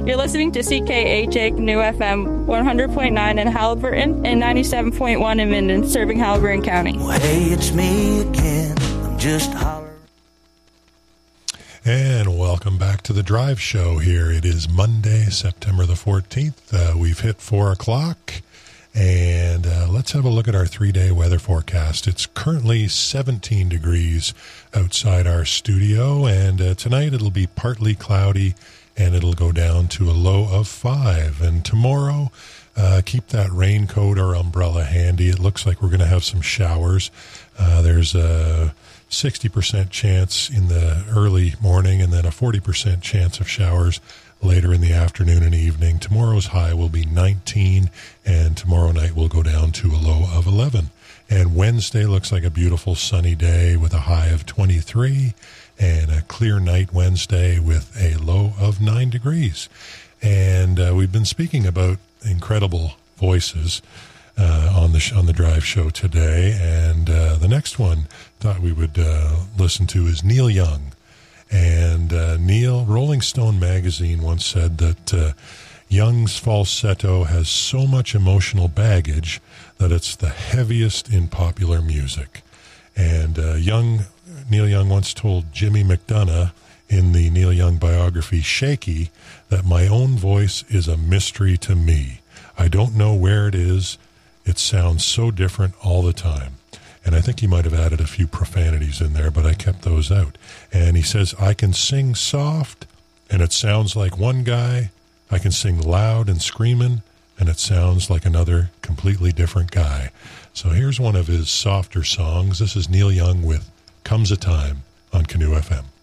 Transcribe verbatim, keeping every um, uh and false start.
You're listening to C K H A Canoe F M one hundred point nine in Haliburton and ninety-seven point one in Minden, serving Haliburton County. Well, hey, it's me again. I'm just hollering. And welcome back to the Drive Show here. It is Monday, September the fourteenth. Uh, we've hit four o'clock. And uh, let's have a look at our three-day weather forecast. It's currently seventeen degrees outside our studio, and uh, tonight it'll be partly cloudy, and it'll go down to a low of five. And tomorrow, uh, keep that raincoat or umbrella handy. It looks like we're going to have some showers. Uh, there's a sixty percent chance in the early morning, and then a forty percent chance of showers later in the afternoon and evening. Tomorrow's high will be nineteen, and tomorrow night will go down to a low of eleven. And Wednesday looks like a beautiful sunny day with a high of twenty-three, and a clear night Wednesday with a low of nine degrees. And uh, we've been speaking about incredible voices uh, on the sh- on the Drive Show today, and uh, the next one thought we would uh, listen to is Neil Young. And uh, Neil, Rolling Stone magazine once said that uh, Young's falsetto has so much emotional baggage that it's the heaviest in popular music. And uh, Young, Neil Young once told Jimmy McDonough in the Neil Young biography Shaky that my own voice is a mystery to me. I don't know where it is. It sounds so different all the time. And I think he might have added a few profanities in there, but I kept those out. And he says, I can sing soft, and it sounds like one guy. I can sing loud and screaming, and it sounds like another completely different guy. So here's one of his softer songs. This is Neil Young with Comes a Time on Canoe F M.